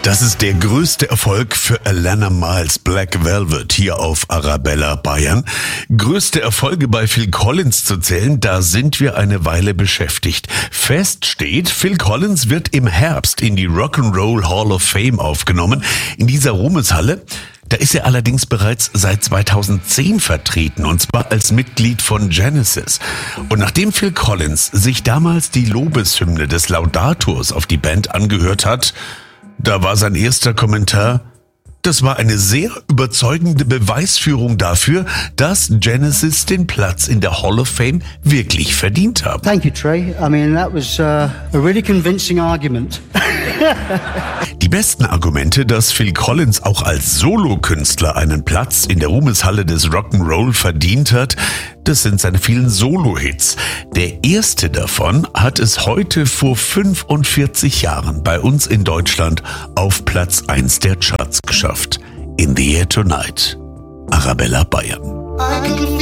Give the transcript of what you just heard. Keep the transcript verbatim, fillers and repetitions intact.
Das ist der größte Erfolg für Alannah Myles, Black Velvet, hier auf Arabella Bayern. Größte Erfolge bei Phil Collins zu zählen, da sind wir eine Weile beschäftigt. Fest steht, Phil Collins wird im Herbst in die Rock'n'Roll Hall of Fame aufgenommen. In dieser Ruhmeshalle, da ist er allerdings bereits seit zweitausendzehn vertreten, und zwar als Mitglied von Genesis. Und nachdem Phil Collins sich damals die Lobeshymne des Laudators auf die Band angehört hat, da war sein erster Kommentar: Das war eine sehr überzeugende Beweisführung dafür, dass Genesis den Platz in der Hall of Fame wirklich verdient haben. Thank you, Trey. I mean, that was uh, a really convincing argument. Die besten Argumente, dass Phil Collins auch als Solokünstler einen Platz in der Ruhmeshalle des Rock'n'Roll verdient hat, das sind seine vielen Solo-Hits. Der erste davon hat es heute vor fünfundvierzig Jahren bei uns in Deutschland auf Platz eins der Charts geschafft. In the Air Tonight. Arabella Bayern.